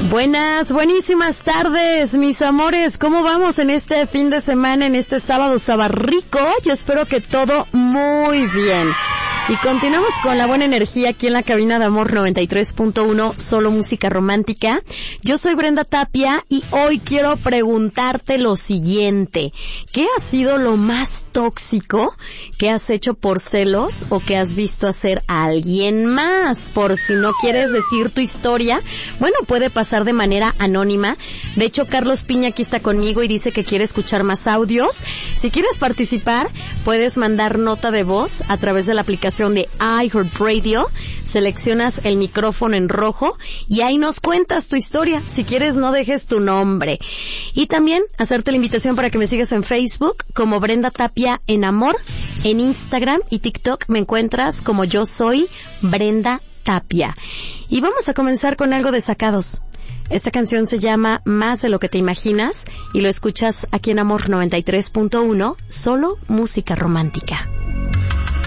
Buenas, buenísimas tardes, mis amores. ¿Cómo vamos en este fin de semana, en este sábado sabarrico? Yo espero que todo muy bien. Y continuamos con la buena energía aquí en la cabina de Amor 93.1, solo música romántica. Yo soy Brenda Tapia y hoy quiero preguntarte lo siguiente. ¿Qué ha sido lo más tóxico que has hecho por celos o que has visto hacer a alguien más? Por si no quieres decir tu historia, bueno, puede pasar de manera anónima. De hecho, Carlos Piña aquí está conmigo y dice que quiere escuchar más audios. Si quieres participar, puedes mandar nota de voz a través de la aplicación de iHeartRadio, seleccionas el micrófono en rojo y ahí nos cuentas tu historia. Si quieres, no dejes tu nombre. Y también hacerte la invitación para que me sigas en Facebook como Brenda Tapia en Amor, en Instagram y TikTok me encuentras como Yo Soy Brenda Tapia. Y vamos a comenzar con algo de Sacados. Esta canción se llama Más de lo que te imaginas y lo escuchas aquí en Amor 93.1, solo música romántica.